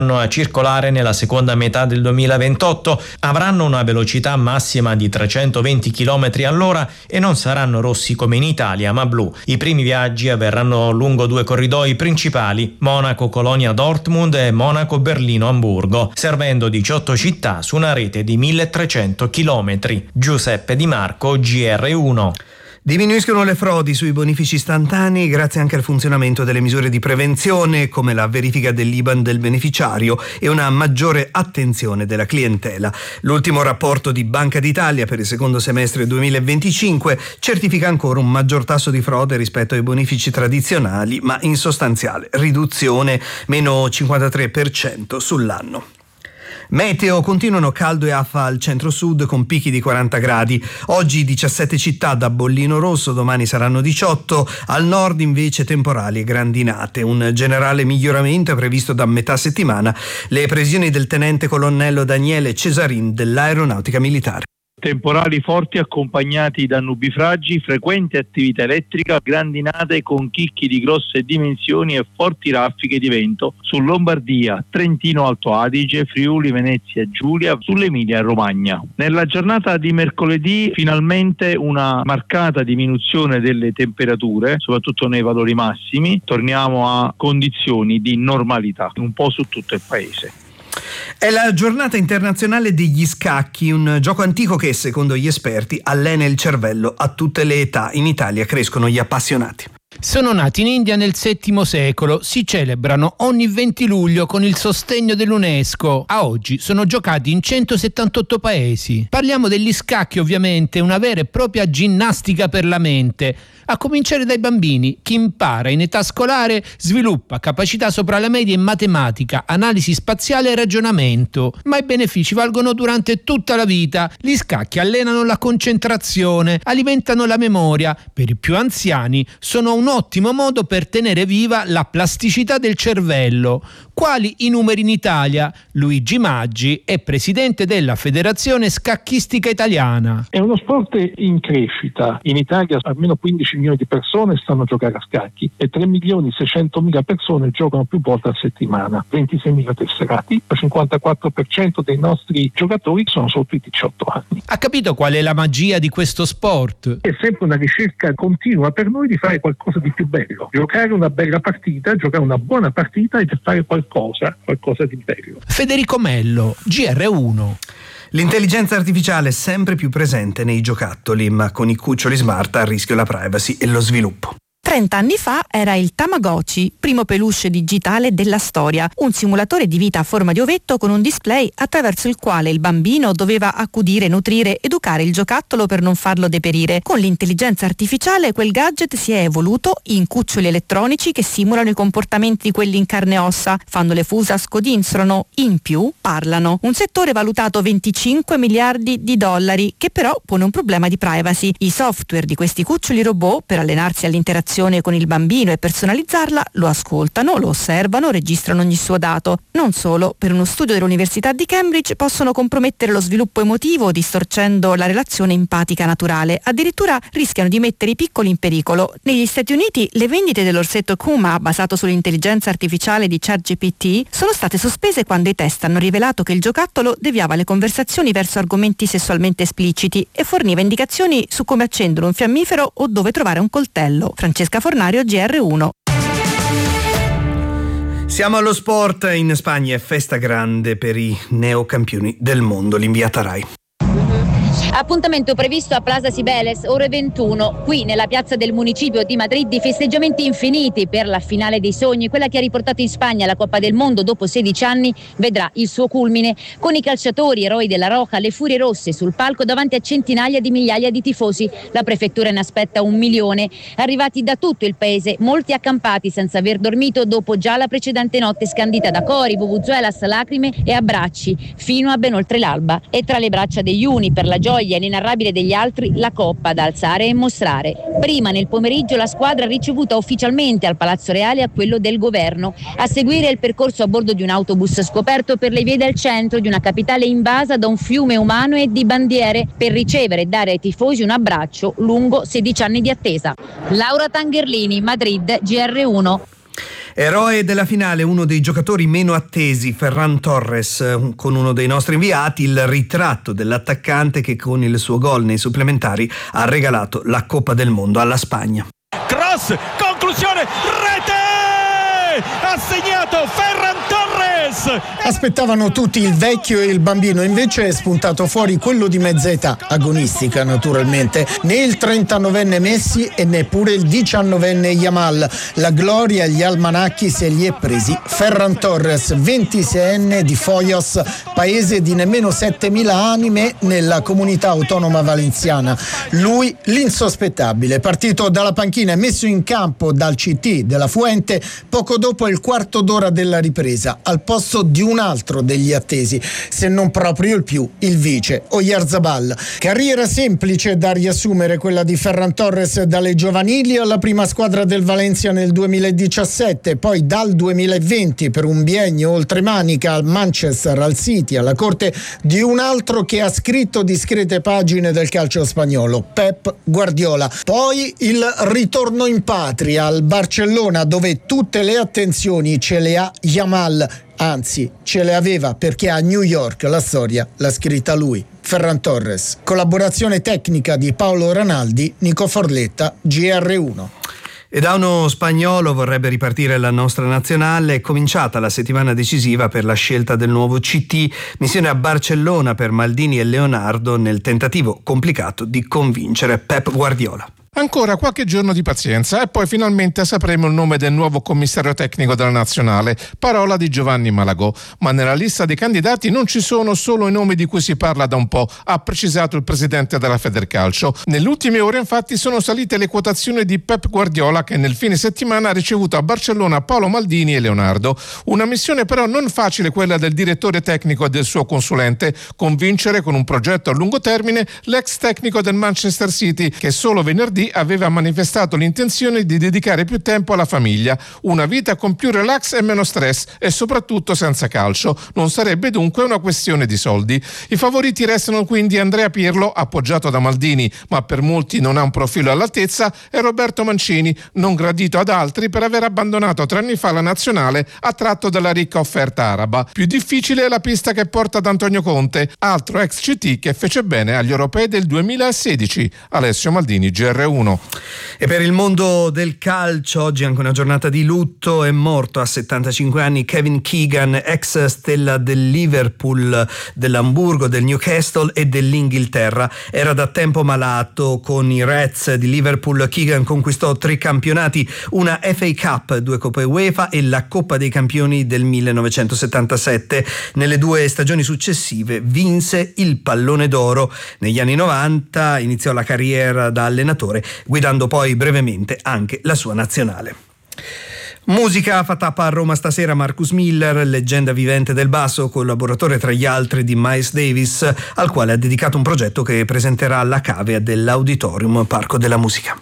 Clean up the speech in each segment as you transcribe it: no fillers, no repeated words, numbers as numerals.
a circolare nella seconda metà del 2028, avranno una velocità massima di 320 km all'ora e non saranno rossi come in Italia ma blu. I primi viaggi avverranno lungo 2 corridoi principali, Monaco-Colonia-Dortmund e Monaco-Berlino-Amburgo, servendo 18 città su una rete di 1300 km. Giuseppe Di Marco, GR1. Diminuiscono le frodi sui bonifici istantanei grazie anche al funzionamento delle misure di prevenzione come la verifica dell'IBAN del beneficiario e una maggiore attenzione della clientela. L'ultimo rapporto di Banca d'Italia per il secondo semestre 2025 certifica ancora un maggior tasso di frode rispetto ai bonifici tradizionali, ma in sostanziale riduzione, meno 53% sull'anno. Meteo, continuano caldo e affa al centro-sud con picchi di 40 gradi. Oggi 17 città da bollino rosso, domani saranno 18. Al nord invece temporali e grandinate. Un generale miglioramento è previsto da metà settimana. Le previsioni del tenente colonnello Daniele Cesarin dell'Aeronautica Militare. Temporali forti accompagnati da nubifragi, frequente attività elettrica, grandinate con chicchi di grosse dimensioni e forti raffiche di vento su Lombardia, Trentino Alto Adige, Friuli Venezia Giulia, sull'Emilia Romagna. Nella giornata di mercoledì finalmente una marcata diminuzione delle temperature, soprattutto nei valori massimi. Torniamo a condizioni di normalità un po' su tutto il paese. È la giornata internazionale degli scacchi, un gioco antico che, secondo gli esperti, allena il cervello a tutte le età. In Italia crescono gli appassionati. Sono nati in India nel VII secolo, si celebrano ogni 20 luglio con il sostegno dell'UNESCO. A oggi sono giocati in 178 paesi. Parliamo degli scacchi, ovviamente, una vera e propria ginnastica per la mente. A cominciare dai bambini, chi impara in età scolare sviluppa capacità sopra la media in matematica, analisi spaziale e ragionamento. Ma i benefici valgono durante tutta la vita. Gli scacchi allenano la concentrazione, alimentano la memoria. Per i più anziani sono un ottimo modo per tenere viva la plasticità del cervello. Quali i numeri in Italia? Luigi Maggi è presidente della Federazione Scacchistica Italiana. È uno sport in crescita. In Italia almeno 15 milioni di persone stanno a giocare a scacchi e 3.600.000 persone giocano più volte a settimana. 26.000 tesserati, il 54% dei nostri giocatori sono sotto i 18 anni. Ha capito qual è la magia di questo sport? È sempre una ricerca continua per noi di fare qualcosa di più bello, giocare una bella partita, giocare una buona partita e fare qualcosa di bello. Federico Mello, GR1. L'intelligenza artificiale è sempre più presente nei giocattoli, ma con i cuccioli smart a rischio la privacy e lo sviluppo. 30 anni fa era il Tamagotchi, primo peluche digitale della storia, un simulatore di vita a forma di ovetto con un display attraverso il quale il bambino doveva accudire, nutrire, educare il giocattolo per non farlo deperire. Con l'intelligenza artificiale quel gadget si è evoluto in cuccioli elettronici che simulano i comportamenti di quelli in carne e ossa, fanno le fusa, scodinzolano, in più parlano. Un settore valutato 25 miliardi di dollari che però pone un problema di privacy. I software di questi cuccioli robot per allenarsi all'interazione con il bambino e personalizzarla lo ascoltano, lo osservano, registrano ogni suo dato. Non solo, per uno studio dell'Università di Cambridge possono compromettere lo sviluppo emotivo distorcendo la relazione empatica naturale. Addirittura rischiano di mettere i piccoli in pericolo. Negli Stati Uniti le vendite dell'orsetto Kuma, basato sull'intelligenza artificiale di ChatGPT, sono state sospese quando i test hanno rivelato che il giocattolo deviava le conversazioni verso argomenti sessualmente espliciti e forniva indicazioni su come accendere un fiammifero o dove trovare un coltello. Francesca Fornario, GR1. Siamo allo sport. In Spagna è festa grande per i neocampioni del mondo, l'inviata Rai. Appuntamento previsto a Plaza Cibeles, ore 21, qui nella piazza del municipio di Madrid, festeggiamenti infiniti per la finale dei sogni, quella che ha riportato in Spagna la Coppa del Mondo dopo 16 anni, vedrà il suo culmine con i calciatori eroi della Roja, le Furie Rosse sul palco davanti a centinaia di migliaia di tifosi. La prefettura ne aspetta 1 milione, arrivati da tutto il paese, molti accampati senza aver dormito dopo già la precedente notte scandita da cori, vuvuzelas, lacrime e abbracci, fino a ben oltre l'alba. E tra le braccia degli uni, per la gioia inenarrabile degli altri, la coppa da alzare e mostrare. Prima nel pomeriggio la squadra ricevuta ufficialmente al Palazzo Reale a quello del governo. A seguire il percorso a bordo di un autobus scoperto per le vie del centro di una capitale invasa da un fiume umano e di bandiere per ricevere e dare ai tifosi un abbraccio lungo 16 anni di attesa. Laura Tangherlini, Madrid, GR1. Eroe della finale, uno dei giocatori meno attesi, Ferran Torres, con uno dei nostri inviati, il ritratto dell'attaccante che con il suo gol nei supplementari ha regalato la Coppa del Mondo alla Spagna. Cross, conclusione, rete! Ha segnato Ferran Torres! Aspettavano tutti il vecchio e il bambino, invece è spuntato fuori quello di mezza età, agonistica naturalmente, né il 39enne Messi e neppure il 19enne Yamal. La gloria agli almanacchi se li è presi Ferran Torres, 26enne di Foyos, paese di nemmeno 7.000 anime nella comunità autonoma valenziana. Lui l'insospettabile, partito dalla panchina e messo in campo dal CT della Fuente poco dopo il quarto d'ora della ripresa, al posto di un altro degli attesi, se non proprio il più, il vice, Oyarzabal. Carriera semplice da riassumere quella di Ferran Torres, dalle giovanili alla prima squadra del Valencia nel 2017, poi dal 2020 per un biennio oltremanica al Manchester, al City, alla corte di un altro che ha scritto discrete pagine del calcio spagnolo, Pep Guardiola. Poi il ritorno in patria al Barcellona, dove tutte le attenzioni ce le ha Yamal, anzi ce le aveva, perché a New York la storia l'ha scritta lui, Ferran Torres. Collaborazione tecnica di Paolo Ranaldi, Nico Forletta, GR1. E da uno spagnolo vorrebbe ripartire la nostra nazionale. È cominciata la settimana decisiva per la scelta del nuovo CT, missione a Barcellona per Maldini e Leonardo nel tentativo complicato di convincere Pep Guardiola. Ancora qualche giorno di pazienza e poi finalmente sapremo il nome del nuovo commissario tecnico della nazionale, parola di Giovanni Malagò. Ma nella lista dei candidati non ci sono solo i nomi di cui si parla da un po', ha precisato il presidente della Federcalcio. Nelle ultime ore infatti sono salite le quotazioni di Pep Guardiola, che nel fine settimana ha ricevuto a Barcellona Paolo Maldini e Leonardo. Una missione però non facile quella del direttore tecnico e del suo consulente, convincere con un progetto a lungo termine l'ex tecnico del Manchester City, che solo venerdì aveva manifestato l'intenzione di dedicare più tempo alla famiglia, una vita con più relax e meno stress e soprattutto senza calcio. Non sarebbe dunque una questione di soldi. I favoriti restano quindi Andrea Pirlo, appoggiato da Maldini, ma per molti non ha un profilo all'altezza, e Roberto Mancini, non gradito ad altri per aver abbandonato 3 anni fa la nazionale attratto dalla ricca offerta araba. Più difficile è la pista che porta ad Antonio Conte, altro ex CT che fece bene agli europei del 2016. Alessio Maldini, GR1. E per il mondo del calcio oggi è anche una giornata di lutto. È morto a 75 anni Kevin Keegan, ex stella del Liverpool, dell'Hamburgo, del Newcastle e dell'Inghilterra. Era da tempo malato. Con i Reds di Liverpool Keegan conquistò 3 campionati, una FA Cup, 2 Coppe UEFA e la Coppa dei Campioni del 1977. Nelle 2 stagioni successive vinse il Pallone d'Oro. Negli anni 90 iniziò la carriera da allenatore, guidando poi brevemente anche la sua nazionale. Musica, fa tappa a Roma stasera Marcus Miller, leggenda vivente del basso, collaboratore tra gli altri di Miles Davis, al quale ha dedicato un progetto che presenterà alla cavea dell'Auditorium Parco della Musica.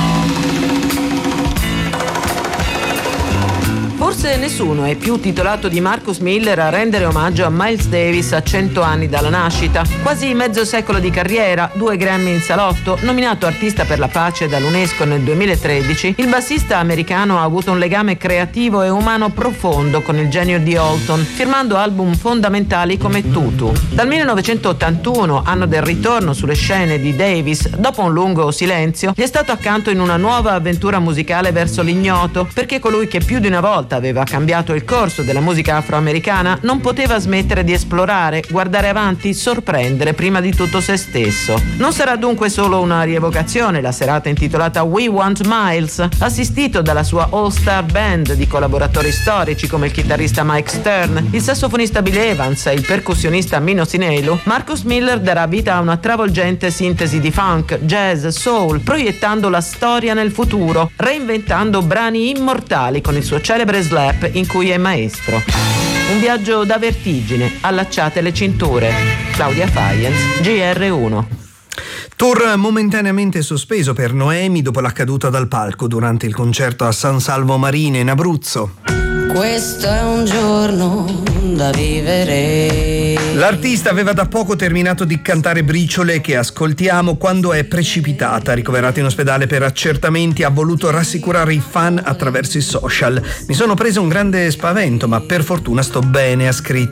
Forse nessuno è più titolato di Marcus Miller a rendere omaggio a Miles Davis a 100 anni dalla nascita. Quasi mezzo secolo di carriera, 2 Grammy in salotto, nominato artista per la pace dall'UNESCO nel 2013, il bassista americano ha avuto un legame creativo e umano profondo con il genio di Holton, firmando album fondamentali come Tutu. Dal 1981, anno del ritorno sulle scene di Davis, dopo un lungo silenzio, gli è stato accanto in una nuova avventura musicale verso l'ignoto, perché colui che più di una volta aveva cambiato il corso della musica afroamericana non poteva smettere di esplorare, guardare avanti, sorprendere prima di tutto se stesso. Non sarà dunque solo una rievocazione la serata intitolata We Want Miles, assistito dalla sua all-star band di collaboratori storici come il chitarrista Mike Stern, il sassofonista Bill Evans e il percussionista Mino Sinelu. Marcus Miller darà vita a una travolgente sintesi di funk, jazz, soul, proiettando la storia nel futuro, reinventando brani immortali con il suo celebre slap in cui è maestro. Un viaggio da vertigine, allacciate le cinture. Claudia Faienz, GR1. Tour momentaneamente sospeso per Noemi dopo la caduta dal palco durante il concerto a San Salvo Marina in Abruzzo. questo è un giorno da vivere. L'artista aveva da poco terminato di cantare Briciole, che ascoltiamo, quando è precipitata. Ricoverata in ospedale per accertamenti, ha voluto rassicurare i fan attraverso i social. Mi sono preso un grande spavento, ma per fortuna sto bene, ha scritto.